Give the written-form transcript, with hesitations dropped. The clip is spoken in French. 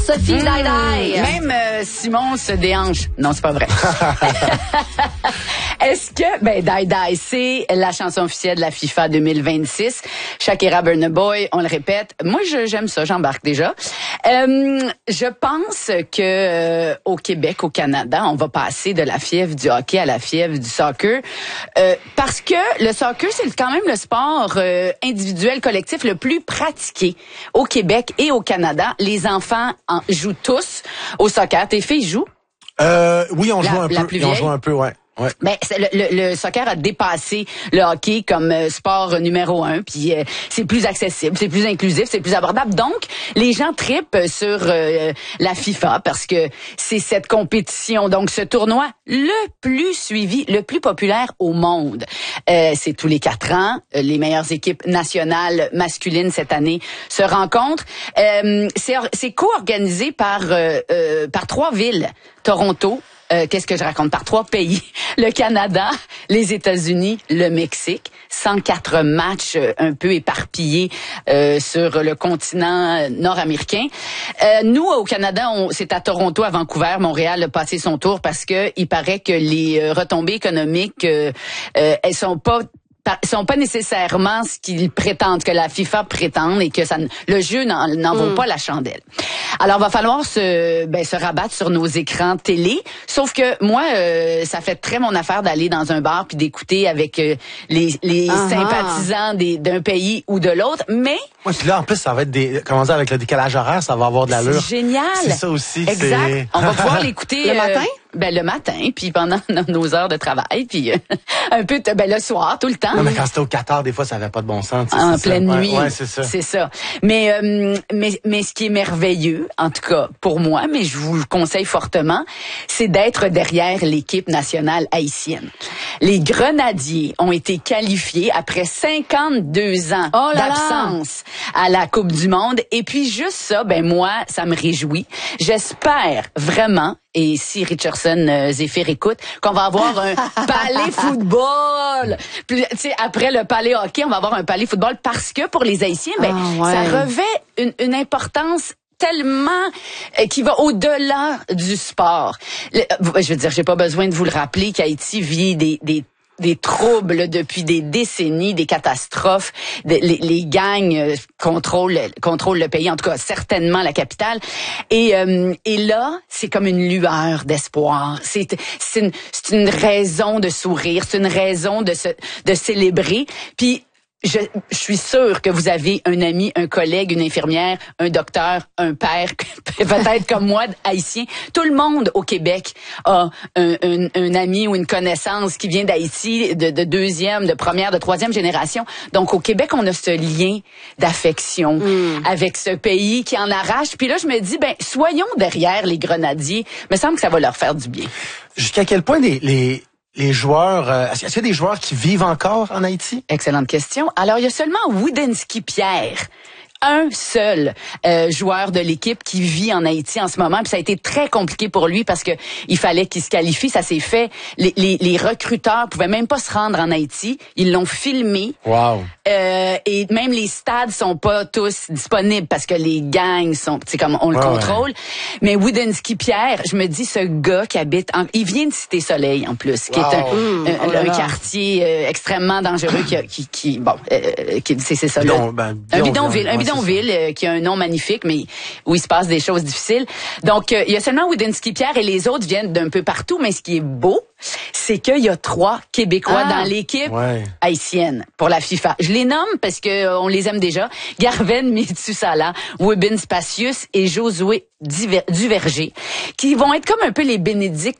Sophie Daïdaï. Même Simon se déhanche. Non, c'est pas vrai. Est-ce que, Daïdaï, c'est la chanson officielle de la FIFA 2026. Shakira Burna Boy, on le répète. Moi, j'aime ça, j'embarque déjà. Je pense que au Québec, au Canada, on va passer de la fièvre du hockey à la fièvre du soccer. Parce que le soccer, c'est quand même le sport individuel collectif le plus pratiqué au Québec et au Canada. Les enfants jouent tous au soccer. Tes filles jouent? Oui, on joue un peu. On joue un peu, ouais. Ouais. Ben le soccer a dépassé le hockey comme sport numéro 1, puis c'est plus accessible, c'est plus inclusif, c'est plus abordable. Donc les gens trippent sur la FIFA parce que c'est cette compétition, donc ce tournoi le plus suivi, le plus populaire au monde. C'est tous les 4 ans, les meilleures équipes nationales masculines cette année se rencontrent. C'est co-organisé par 3 villes, Toronto. Qu'est-ce que je raconte? Par 3 pays. Le Canada, les États-Unis, le Mexique. 104 matchs un peu éparpillés sur le continent nord-américain. Nous, au Canada, c'est à Toronto, à Vancouver. Montréal a passé son tour parce que il paraît que les retombées économiques, elles sont pas nécessairement ce qu'ils prétendent, que la FIFA prétend, et que le jeu n'en vaut pas la chandelle. Alors, va falloir se rabattre sur nos écrans télé. Sauf que moi, ça fait très mon affaire d'aller dans un bar puis d'écouter avec les sympathisants d'un pays ou de l'autre. Mais ouais, puis là, en plus, ça va être comment dire, avec le décalage horaire, ça va avoir de l'allure. C'est génial. C'est ça aussi. Exact. On va pouvoir l'écouter le matin. Le matin, puis pendant nos heures de travail, puis un peu le soir, tout le temps. Non, mais quand c'était au Qatar, des fois, ça avait pas de bon sens. En pleine nuit. Ouais, c'est ça. C'est ça. Mais ce qui est merveilleux, en tout cas pour moi, mais je vous le conseille fortement, c'est d'être derrière l'équipe nationale haïtienne. Les Grenadiers ont été qualifiés après 52 ans d'absence à la Coupe du Monde. Et puis juste ça, moi, ça me réjouit. J'espère vraiment, et si Richardson Zephyr écoute, qu'on va avoir un palais football. Puis, tu sais, après le palais hockey, on va avoir un palais football parce que pour les Haïtiens, ça revêt une importance tellement qui va au-delà du sport. Je veux dire, j'ai pas besoin de vous le rappeler qu'Haïti vit des troubles depuis des décennies, des catastrophes, les gangs contrôlent le pays, en tout cas certainement la capitale. Et là, c'est comme une lueur d'espoir. C'est une raison de sourire, c'est une raison de célébrer. Puis je suis sûre que vous avez un ami, un collègue, une infirmière, un docteur, un père, peut-être comme moi, haïtien. Tout le monde au Québec a un ami ou une connaissance qui vient d'Haïti, de deuxième, de première, de troisième génération. Donc au Québec, on a ce lien d'affection avec ce pays qui en arrache. Puis là, je me dis, soyons derrière les Grenadiers. Il me semble que ça va leur faire du bien. Jusqu'à quel point les joueurs, est-ce qu'il y a des joueurs qui vivent encore en Haïti? Excellente question. Alors, il y a seulement Woodinski Pierre, un seul joueur de l'équipe qui vit en Haïti en ce moment. Puis ça a été très compliqué pour lui parce que il fallait qu'il se qualifie. Ça s'est fait. Les recruteurs pouvaient même pas se rendre en Haïti. Ils l'ont filmé. Wow. Et même les stades sont pas tous disponibles parce que les gangs sont, c'est comme on le contrôle. Ouais. Mais Woodinski Pierre, je me dis, ce gars qui habite, il vient de Cité Soleil en plus, qui est un quartier extrêmement dangereux qui c'est ça. Un bidonville qui a un nom magnifique, mais où il se passe des choses difficiles. Donc il y a seulement Woodinski Pierre et les autres viennent d'un peu partout. Mais ce qui est beau, c'est qu'il y a 3 Québécois dans l'équipe haïtienne pour la FIFA. Je les nomme parce que on les aime déjà. Garven Mitsoussala, Wibin Spacius et Josué Duverger, qui vont être comme un peu les Bénédicte